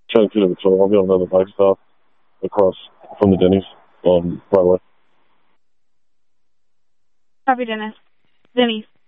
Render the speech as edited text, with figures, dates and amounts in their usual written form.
Channing Peter, so I'll be on another bike stop across from the Denny's right away. Copy, Dennis. Denny's.